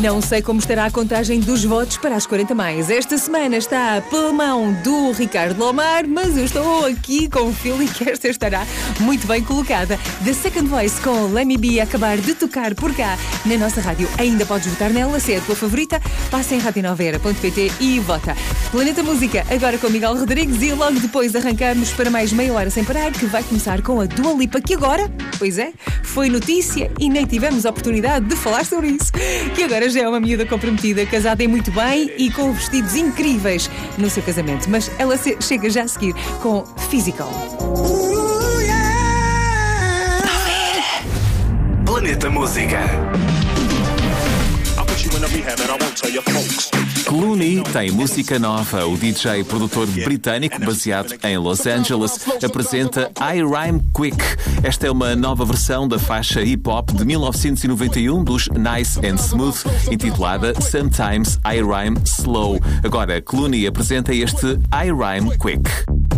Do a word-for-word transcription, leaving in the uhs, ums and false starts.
Não sei como estará a contagem dos votos para as quarenta mais. Esta semana está pela mão do Ricardo Lomar, mas eu estou aqui com o feeling que esta estará muito bem colocada. The Second Voice com Let Me Be a acabar de tocar por cá na nossa rádio. Ainda podes votar nela, se é a tua favorita. Passa em rádio nova era ponto pt e vota. Planeta Música, agora com Miguel Rodrigues, e logo depois arrancamos para mais meia hora sem parar, que vai começar com a Dua Lipa, que agora, pois é, foi notícia e nem tivemos a oportunidade de falar sobre isso. Que agora já é uma miúda comprometida, casada e muito bem e com vestidos incríveis no seu casamento. Mas ela se- chega já a seguir com Physical. Planeta Música. Clooney tem música nova. O D J e produtor britânico, baseado em Los Angeles, apresenta I Rhyme Quick. Esta é uma nova versão da faixa hip-hop de mil novecentos e noventa e um dos Nice and Smooth, intitulada Sometimes I Rhyme Slow. Agora, Clooney apresenta este I Rhyme Quick.